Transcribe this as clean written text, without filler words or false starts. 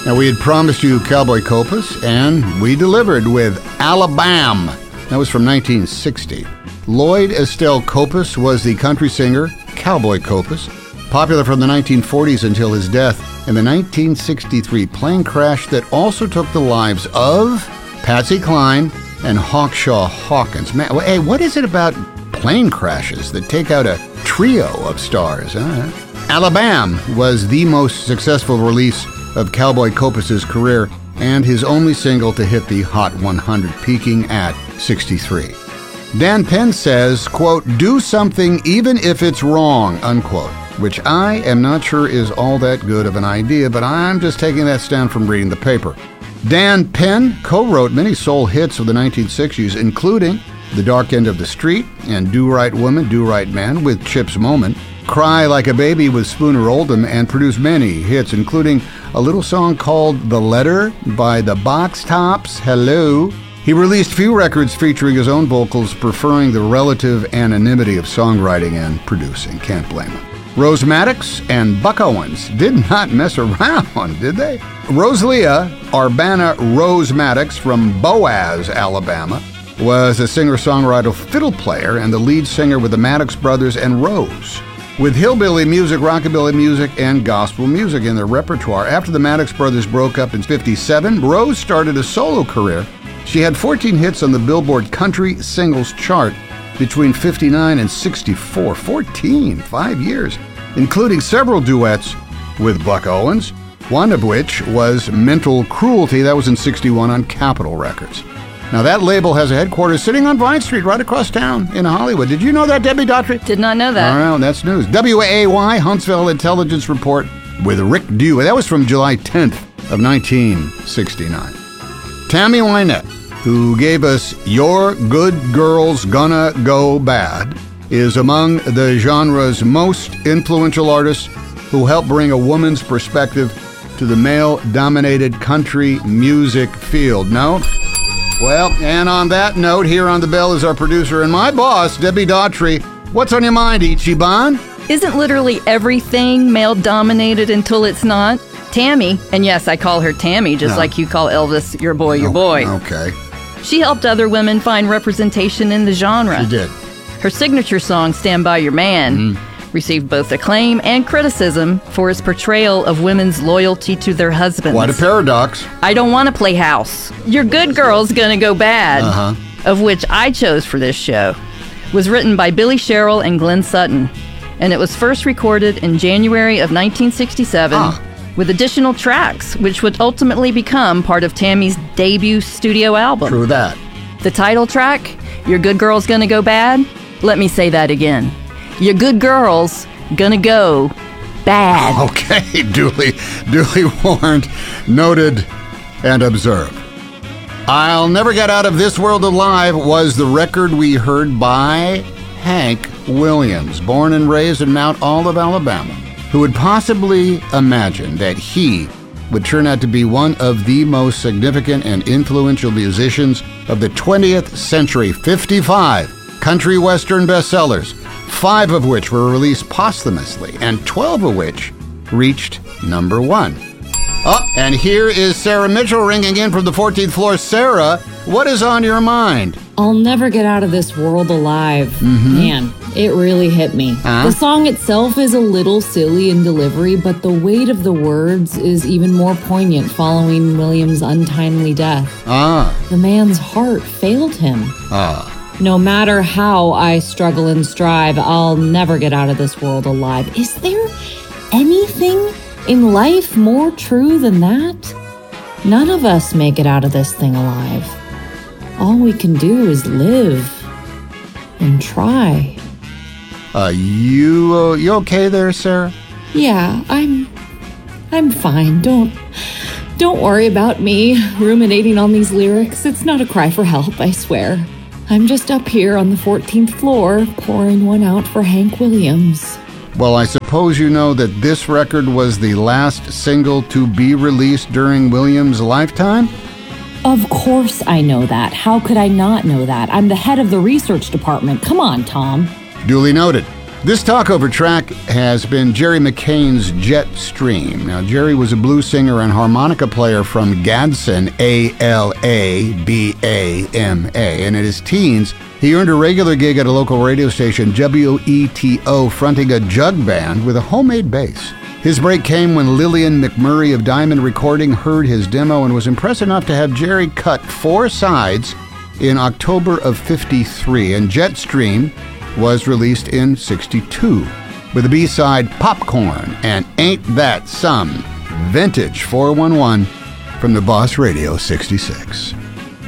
Now, we had promised you Cowboy Copas, and we delivered with Alabama. That was from 1960. Lloyd Estelle Copas was the country singer, Cowboy Copas, popular from the 1940s until his death in the 1963 plane crash that also took the lives of Patsy Cline and Hawkshaw Hawkins. Man, hey, what is it about plane crashes that take out a trio of stars? Alabama was the most successful release of Cowboy Copas' career and his only single to hit the Hot 100, peaking at 63. Dan Penn says, quote, "Do something even if it's wrong," unquote, which I am not sure is all that good of an idea, but I'm just taking that stand from reading the paper. Dan Penn co-wrote many soul hits of the 1960s, including The Dark End of the Street and Do Right Woman, Do Right Man with Chips Moman, Cry Like a Baby with Spooner Oldham, and produced many hits, including a little song called The Letter by the Box Tops. Hello. He released few records featuring his own vocals, preferring the relative anonymity of songwriting and producing. Can't blame him. Rose Maddox and Buck Owens did not mess around, did they? Rosalia Arbana Rose Maddox from Boaz, Alabama, was a singer-songwriter, fiddle player, and the lead singer with the Maddox Brothers and Rose. With hillbilly music, rockabilly music, and gospel music in their repertoire, after the Maddox Brothers broke up in '57, Rose started a solo career. She had 14 hits on the Billboard Country Singles Chart between '59 and '64. 5 years, including several duets with Buck Owens, one of which was Mental Cruelty. That was in '61 on Capitol Records. Now, that label has a headquarters sitting on Vine Street right across town in Hollywood. Did you know that, Debbie Daughtry? Did not know that. All right, that's news. WAAY Huntsville Intelligence Report with Rick Dew. That was from July 10th of 1969. Tammy Wynette, who gave us Your Good Girl's Gonna Go Bad, is among the genre's most influential artists who helped bring a woman's perspective to the male-dominated country music field. No? Well, and on that note, here on The Bell is our producer and my boss, Debbie Daughtry. What's on your mind, Ichiban? Isn't literally everything male-dominated until it's not? Tammy, and yes, I call her Tammy, just like you call Elvis your boy, your boy. Okay. She helped other women find representation in the genre. She did. Her signature song, Stand By Your Man, received both acclaim and criticism for its portrayal of women's loyalty to their husbands. What a paradox. I Don't Want to Play House, Your Good Girl's Gonna Go Bad, of which I chose for this show, was written by Billy Sherrill and Glenn Sutton, and it was first recorded in January of 1967 with additional tracks, which would ultimately become part of Tammy's debut studio album. True that. The title track, Your Good Girl's Gonna Go Bad, let me say that again. Your good girl's gonna go bad. Okay, duly warned, noted, and observed. I'll Never Get Out of This World Alive was the record we heard by Hank Williams, born and raised in Mount Olive, Alabama, who would possibly imagine that he would turn out to be one of the most significant and influential musicians of the 20th century. 55 country western bestsellers, 5 of which were released posthumously, and 12 of which reached number 1. Oh, and here is Sarah Mitchell ringing in from the 14th floor. Sarah, what is on your mind? I'll Never Get Out of This World Alive. Man, it really hit me. The song itself is a little silly in delivery, but the weight of the words is even more poignant following Williams' untimely death. The man's heart failed him. No matter how I struggle and strive, I'll never get out of this world alive. Is there anything in life more true than that? None of us make it out of this thing alive. All we can do is live and try. You okay there, Sarah? Yeah, I'm fine. Don't worry about me ruminating on these lyrics. It's not a cry for help, I swear. I'm just up here on the 14th floor pouring one out for Hank Williams. Well, I suppose you know that this record was the last single to be released during Williams' lifetime? Of course I know that. How could I not know that? I'm the head of the research department. Come on, Tom. Duly noted. This talkover track has been Jerry McCain's Jet Stream. Now, Jerry was a blues singer and harmonica player from Gadsden, Alabama, and in his teens, he earned a regular gig at a local radio station, WETO, fronting a jug band with a homemade bass. His break came when Lillian McMurray of Diamond Recording heard his demo and was impressed enough to have Jerry cut 4 sides in October of '53, and Jet Stream was released in '62 with the B-side Popcorn and Ain't That Some, vintage 411 from the Boss Radio 66.